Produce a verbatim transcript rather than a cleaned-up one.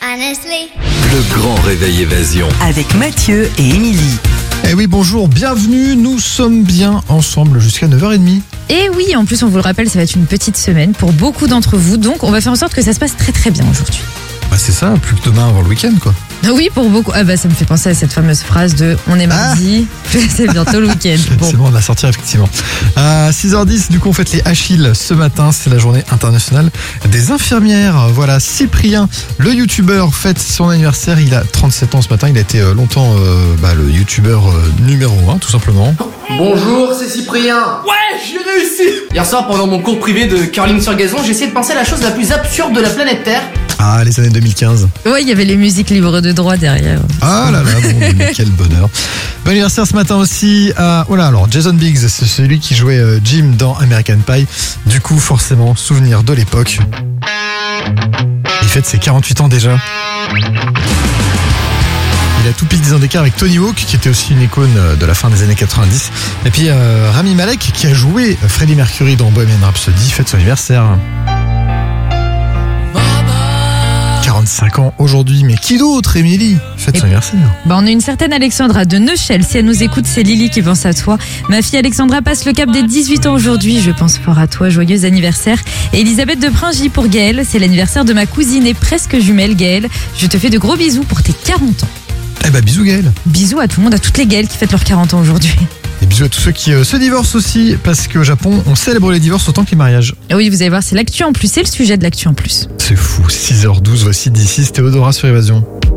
honestly. Le grand réveil évasion. Avec Mathieu et Émilie. Eh oui, bonjour, bienvenue, nous sommes bien ensemble jusqu'à neuf heures trente. Et oui, en plus, on vous le rappelle, ça va être une petite semaine pour beaucoup d'entre vous. Donc, on va faire en sorte que ça se passe très très bien aujourd'hui. Bah c'est ça, plus que demain avant le week-end quoi. Ah oui, pour beaucoup. Ah bah ça me fait penser à cette fameuse phrase de « on est mardi, c'est bientôt le week-end ». Bon. C'est bon, on va sortir effectivement. À six heures dix, du coup on fête les Achilles ce matin, c'est la journée internationale des infirmières. Voilà, Cyprien, le youtubeur, fête son anniversaire, il a trente-sept ans ce matin, il a été euh, longtemps euh, bah, le youtubeur euh, numéro un tout simplement. Bonjour, c'est Cyprien. Ouais, j'ai réussi. Hier soir, pendant mon cours privé de curling sur gazon, j'ai essayé de penser à la chose la plus absurde de la planète Terre. Ah, les années deux mille quinze. Ouais, il y avait les musiques libres de droit derrière. Ah là là, bon, mais quel bonheur. Bon anniversaire ce matin aussi à... Oh là, alors Jason Biggs, c'est celui qui jouait euh, Jim dans American Pie. Du coup, forcément, souvenir de l'époque. Il fête ses quarante-huit ans déjà. Il a tout pile dix ans d'écart avec Tony Hawk, qui était aussi une icône de la fin des années quatre-vingt-dix. Et puis euh, Rami Malek, qui a joué Freddie Mercury dans Bohemian Rhapsody, fête son anniversaire. quarante-cinq ans aujourd'hui, mais qui d'autre, Émilie, fête son anniversaire? Bah on a une certaine Alexandra de Neuchâtel. Si elle nous écoute, c'est Lily qui pense à toi. Ma fille Alexandra passe le cap des dix-huit ans aujourd'hui. Je pense fort à toi. Joyeux anniversaire. Et Elisabeth de Pringy pour Gaëlle. C'est l'anniversaire de ma cousine et presque jumelle Gaëlle. Je te fais de gros bisous pour tes quarante ans. Eh bah bisous Gaëlle. Bisous à tout le monde, à toutes les Gaëlle qui fêtent leurs quarante ans aujourd'hui. Et bisous à tous ceux qui euh, se divorcent aussi, parce qu'au Japon, on célèbre les divorces autant que les mariages. Et oui, vous allez voir, c'est l'actu en plus. C'est le sujet de l'actu en plus. C'est fou, six heures douze, voici d'ici, Théodora sur Évasion.